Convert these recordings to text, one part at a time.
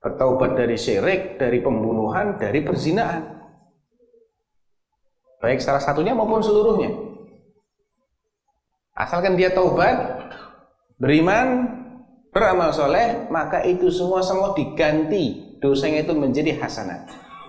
bertaubat dari syirik, dari pembunuhan, dari perzinaan. Baik salah satunya maupun seluruhnya. Asalkan dia taubat, beriman, beramal soleh, maka itu semua diganti, dosanya itu menjadi hasanat.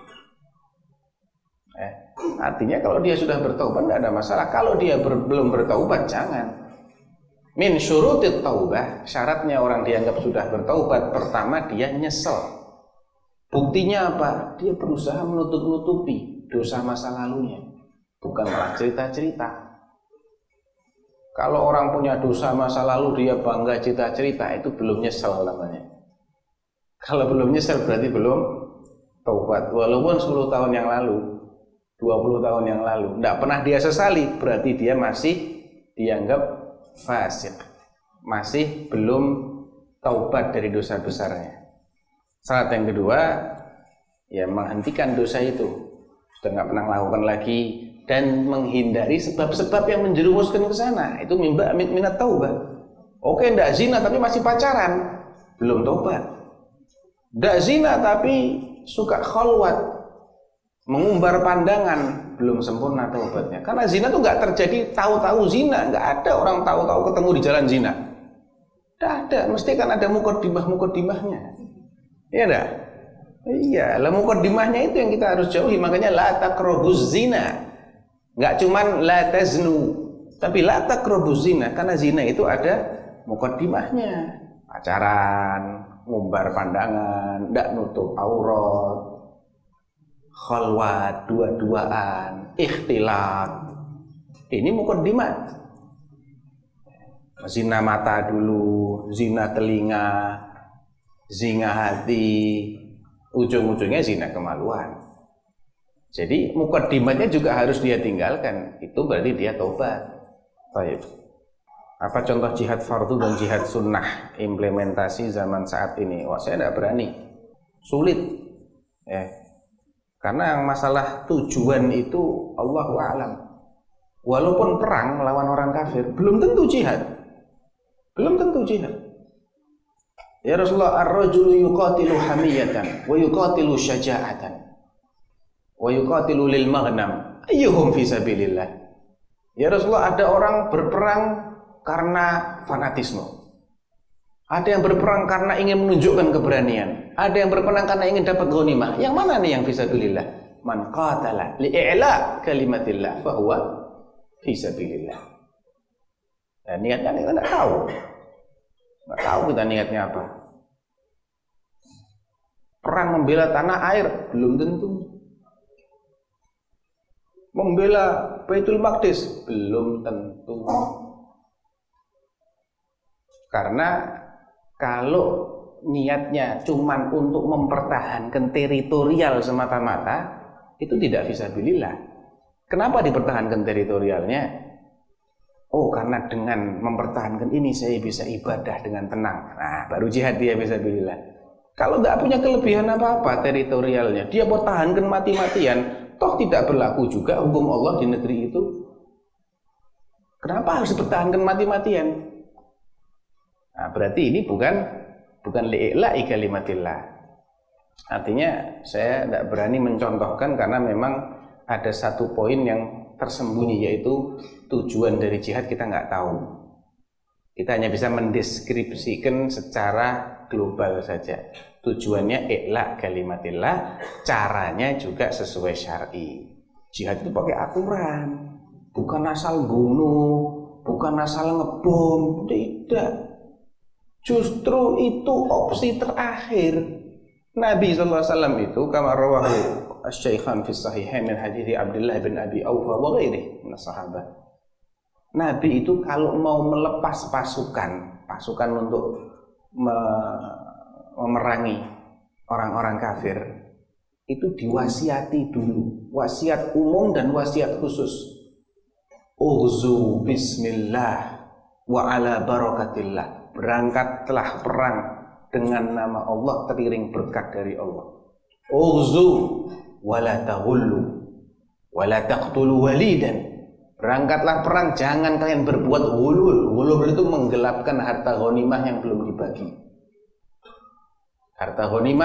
Artinya kalau dia sudah bertaubat tidak ada masalah. Kalau dia belum bertaubat, jangan. Min syurutit taubah, syaratnya orang dianggap sudah bertaubat, pertama dia nyesel. Buktinya apa? Dia berusaha menutup-nutupi dosa masa lalunya, bukan malah cerita-cerita. Kalau orang punya dosa masa lalu dia bangga cerita-cerita, itu belum nyesel namanya. Kalau belum nyesel berarti belum taubat. Walaupun 10 tahun yang lalu, 20 tahun yang lalu, tidak pernah dia sesali, berarti dia masih dianggap fasik, masih belum taubat dari dosa besarnya. Syarat yang kedua, ya menghentikan dosa itu, sudah nggak pernah melakukan lagi, dan menghindari sebab-sebab yang menjerumuskan ke sana. Itu minat taubah. Oke, ndak zina tapi masih pacaran, belum taubat. Ndak zina tapi suka khalwat, mengumbar pandangan, belum sempurna taubatnya. Karena zina itu nggak terjadi tahu-tahu zina, nggak ada orang tahu-tahu ketemu di jalan zina. Nggak ada, mesti kan ada muqaddimahnya. Iya dah. Iya, lah muqaddimahnya itu yang kita harus jauhi. Makanya la taqrabuz zina. Enggak cuman la taznu, tapi la taqrabuz zina, karena zina itu ada muqaddimahnya. Pacaran, ngumbar pandangan, enggak nutup aurat, khalwat, dua-duaan, ikhtilat. Ini muqaddimat. Zina mata dulu, zina telinga, zina hati, ujung-ujungnya zina kemaluan. Jadi mukaddimatnya juga harus dia tinggalkan. Itu berarti dia taubat. Baik. Apa contoh jihad fardu dan jihad sunnah implementasi zaman saat ini? Wah, saya tidak berani. Sulit. Karena yang masalah tujuan itu Allahu a'lam. Walaupun perang melawan orang kafir, belum tentu jihad. Belum tentu jihad. Ya Rasulullah, ar-rajulu yuqatilu hamiyatan wa yuqatilu syaja'atan wa yuqatilu lil maghnam ayyuhum fi sabilillah. Ya Rasulullah, ada orang berperang karena fanatisme, ada yang berperang karena ingin menunjukkan keberanian, ada yang berperang karena ingin dapat ghanimah. Yang mana nih yang fi sabilillah? Man qatala li'i'la kalimatillah fa huwa fi sabilillah. Dan niatnya kita tidak tahu. Nggak tahu kita niatnya apa. Perang membela tanah air belum tentu. Membela Baitul Maqdis belum tentu. Karena kalau niatnya cuman untuk mempertahankan teritorial semata-mata, itu tidak fisabilillah. Kenapa dipertahankan teritorialnya? Oh, karena dengan mempertahankan ini saya bisa ibadah dengan tenang. Nah, baru jihad dia fisabilillah. Kalau tidak punya kelebihan apa-apa teritorialnya, dia pertahankan mati-matian, toh tidak berlaku juga hukum Allah di negeri itu. Kenapa harus dipertahankan mati-matian? Nah, berarti ini bukan li'i'la'i kalimatillah. Artinya saya tidak berani mencontohkan karena memang ada satu poin yang tersembunyi, yaitu tujuan dari jihad kita nggak tahu. Kita hanya bisa mendeskripsikan secara global saja. Tujuannya i'la' kalimatillah, caranya juga sesuai syar'i. Jihad itu pakai aturan, bukan asal bunuh, bukan asal ngebom, tidak. Justru itu opsi terakhir. Nabi SAW itu kama rawahu asy-syaikhan fi sahihain min hadits Abdullah bin Abi Aufa wa ghairihi min sahabat. Nabi itu kalau mau melepas pasukan untuk memerangi orang-orang kafir, itu diwasiati dulu, wasiat umum dan wasiat khusus. Ughzu bismillah wa ala barakatillah. Berangkatlah perang dengan nama Allah, teriring berkat dari Allah. Ughzu wala taghullu wala taqtulu walidan. Berangkatlah perang, jangan kalian berbuat ghulul. Ghulul itu menggelapkan harta ghanimah yang belum dibagi. Harta ghanimah